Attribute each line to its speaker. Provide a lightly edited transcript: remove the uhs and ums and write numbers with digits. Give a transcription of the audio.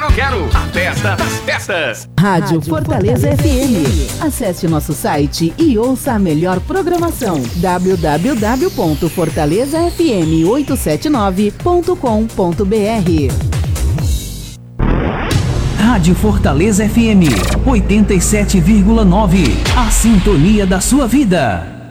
Speaker 1: Quero, a festa das festas.
Speaker 2: Rádio Fortaleza FM. Acesse nosso site e ouça a melhor programação. www.fortalezafm879.com.br.
Speaker 3: Rádio Fortaleza FM 87,9. A sintonia da sua vida.